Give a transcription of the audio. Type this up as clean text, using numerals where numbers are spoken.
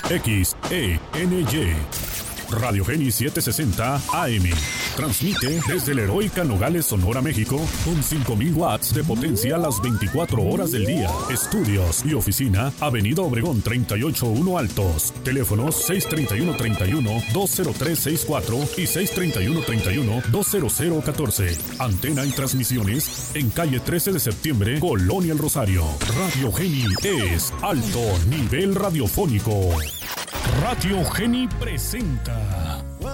XENY. Radio Geni 760 AM. Transmite desde la heroica Nogales, Sonora, México, con 5,000 watts de potencia las 24 horas del día. Estudios y oficina, Avenida Obregón 381 Altos. Teléfonos 631-31-20364 y 631-31-20014. Antena y transmisiones en calle 13 de septiembre, Colonia El Rosario. Radio Geni es alto nivel radiofónico. Radio Geni presenta